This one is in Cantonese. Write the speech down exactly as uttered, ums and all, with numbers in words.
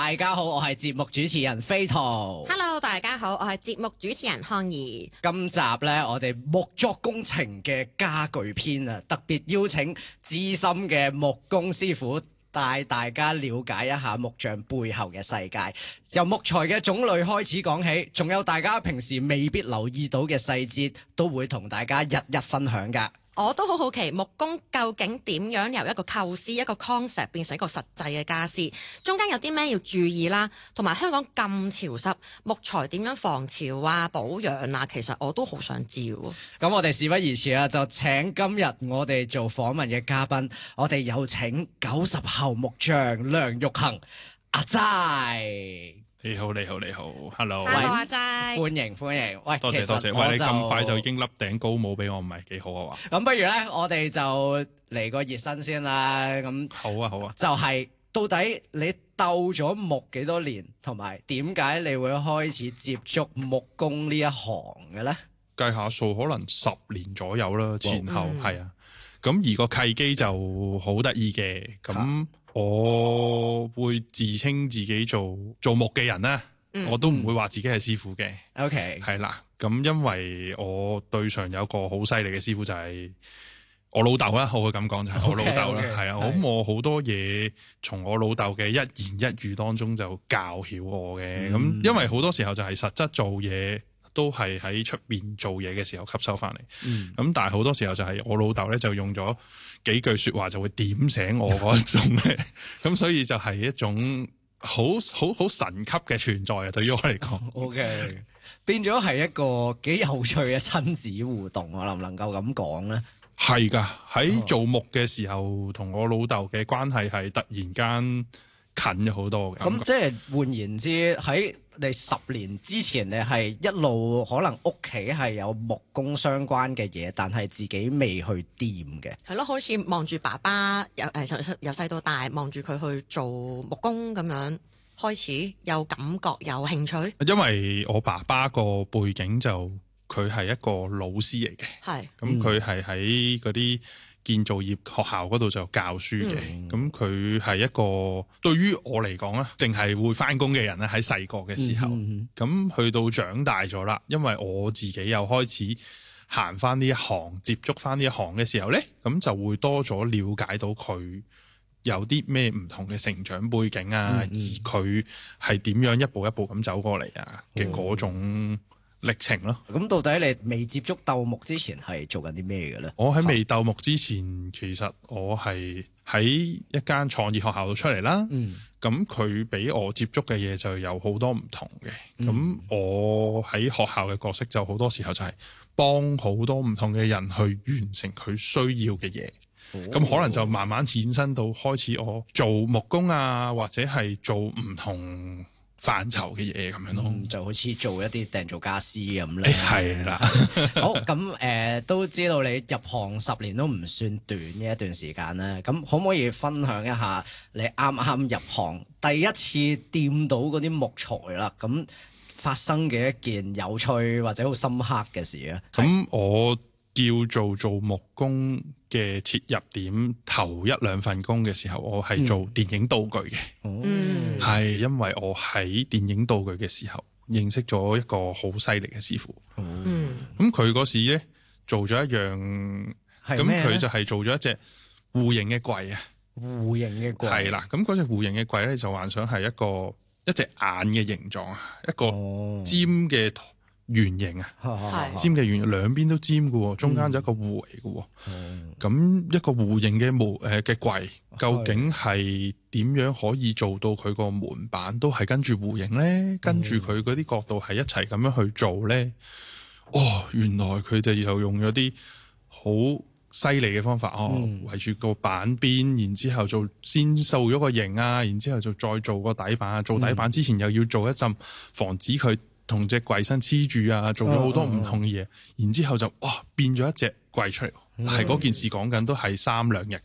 大家好，我係節目主持人飛圖。 Hello， 大家好，我係節目主持人康怡。 今集呢，我哋木作工程嘅家具篇啊，特別邀請資深嘅木工師傅帶大家了解一下木匠背後嘅世界，由木材嘅種類開始講起，仲有大家平時未必留意到嘅細節，都會同大家日日分享㗎。 我都好好奇木工究竟點樣由一個構思一個 concept 變成一個實際嘅家私，中間有啲咩要注意啦，同埋香港咁潮濕，木材點樣防潮啊保養啊，其實我都好想知喎。 咁我哋事不宜遲啦，就請今日我哋做訪問嘅嘉賓，我哋有請九十後木匠梁玉衡阿齋。 你好，你好，你好 ，Hello， Hello 阿齋， 歡迎歡迎，喂， 多謝多謝，喂，你咁快就已經笠頂高帽俾我，唔係幾好啊？ 咁不如咧，我哋就嚟個熱身先啦。咁好啊，好啊， 就係到底你鬥咗木幾多年，同埋點解你會開始接觸木工呢一行嘅咧？ 計下數，可能十年左右啦，前後係啊。咁而個契機就好得意嘅，咁我會自稱自己做做木嘅人啦，嗯、我都唔會話自己係師傅嘅。 OK， 係啦，咁因為我對上有個好犀利嘅師傅就係我老豆啦，我會咁講就係我老豆啦，係啊，咁我好多嘢從我老豆嘅一言一語當中就教曉我嘅，咁、嗯、因為好多時候就係實質做嘢。都係喺出邊做嘢嘅時候吸收翻嚟，咁、嗯、但係好多時候就係我老豆咧就用咗幾句說話就會點醒我嗰一種嘅，咁所以就係一種好好好神級嘅存在啊！對於我嚟講 ，OK， 變咗係一個幾有趣嘅親子互動，我能唔能夠咁講咧？ 係噶，喺做木嘅時候，同我老豆嘅關係係突然間近咗好多嘅。 咁即係換言之，喺你十年之前，你係一路可能屋企係有木工相關嘅嘢，但係自己未去掂嘅。 係咯，好似望住爸爸由誒由細到大望住佢去做木工咁樣，開始有感覺有興趣。 因為我爸爸個背景就佢係一個老師嚟嘅，係咁佢係喺嗰啲建造業學校嗰度就教書嘅，咁佢係一個對於我嚟講咧，淨係會返工嘅人咧，喺細個嘅時候，咁、嗯嗯、去到長大咗啦，因為我自己又開始行返呢一行，接觸返呢一行嘅時候咧，咁就會多咗了解到佢有啲咩唔同嘅成長背景啊，嗯嗯、而佢係點樣一步一步咁走過嚟啊嘅嗰種歷程咯。 咁到底你未接觸鬥木之前係做緊啲咩嘅咧？ 我喺未鬥木之前，其實我係喺一間創意學校度出嚟啦。咁佢俾我接觸嘅嘢就有好多唔同嘅。咁、嗯、我喺學校嘅角色就好多時候就係幫好多唔同嘅人去完成佢需要嘅嘢。咁、哦、可能就慢慢衍生到開始我做木工啊，或者係做唔同範疇嘅嘢咁樣咯、嗯， 就好似做一啲訂做家私咁咧。 係啦， 好咁誒、呃，都知道你入行十年都唔算短嘅一段時間啦。咁可唔可以分享一下你啱啱入行第一次掂到嗰啲木材啦？咁發生嘅一件有趣或者好深刻嘅事啊？ 咁我叫做做木工嘅切入點，頭一兩份工嘅時候，我係做電影道具嘅。嗯，係因為我喺電影道具嘅時候認識咗一個好犀利嘅師傅。嗯，咁佢嗰時咧做咗一樣，咁佢就係做咗一隻弧形嘅櫃啊。 弧形嘅櫃係啦，咁嗰隻弧形嘅櫃咧就幻想係一個一隻眼嘅形狀啊，一個尖嘅圓形啊，哦、尖嘅圓形兩邊都尖嘅，中間就一個弧嚟嘅。咁、嗯、一個弧形嘅模誒嘅櫃，究竟係點樣可以做到佢個門板都係跟住弧形咧？嗯、跟住佢嗰啲角度係一齊咁樣去做咧？哦，原來佢哋又用咗啲好犀利嘅方法哦，圍住個板邊，然之後做先掃咗個形啊，然之後就再做個底板啊。做底板之前又要做一陣，防止佢同隻櫃身黐住啊，做咗好多唔同嘅嘢，嗯嗯、然之後就哇變咗一隻櫃出嚟，係嗰、嗯、件事講緊都係三兩日嘅